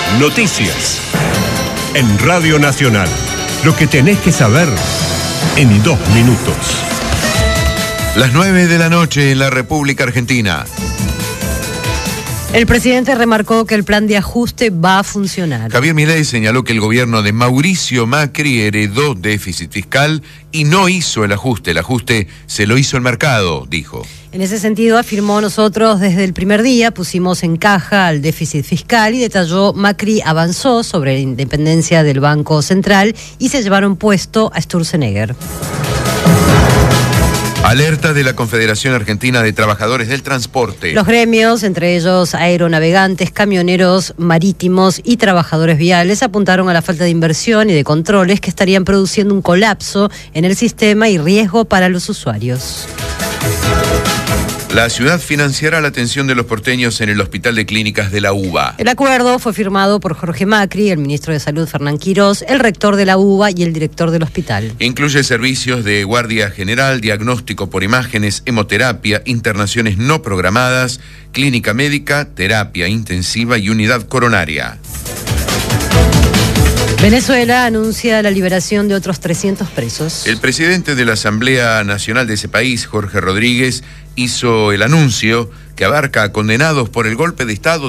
Noticias. En Radio Nacional. Lo que tenés que saber en 2 minutos. Las 9 de la noche en la República Argentina. El presidente remarcó que el plan de ajuste va a funcionar. Javier Milei señaló que el gobierno de Mauricio Macri heredó déficit fiscal y no hizo el ajuste. El ajuste se lo hizo el mercado, dijo. En ese sentido, afirmó, nosotros desde el primer día pusimos en caja al déficit fiscal y detalló, Macri avanzó sobre la independencia del Banco Central y se llevaron puesto a Sturzenegger. Alerta de la Confederación Argentina de Trabajadores del Transporte. Los gremios, entre ellos aeronavegantes, camioneros marítimos y trabajadores viales, apuntaron a la falta de inversión y de controles que estarían produciendo un colapso en el sistema y riesgo para los usuarios. La ciudad financiará la atención de los porteños en el Hospital de Clínicas de la UBA. El acuerdo fue firmado por Jorge Macri, el ministro de Salud Fernán Quirós, el rector de la UBA y el director del hospital. Incluye servicios de guardia general, diagnóstico por imágenes, hemoterapia, internaciones no programadas, clínica médica, terapia intensiva y unidad coronaria. Venezuela anuncia la liberación de otros 300 presos. El presidente de la Asamblea Nacional de ese país, Jorge Rodríguez, hizo el anuncio que abarca a condenados por el golpe de Estado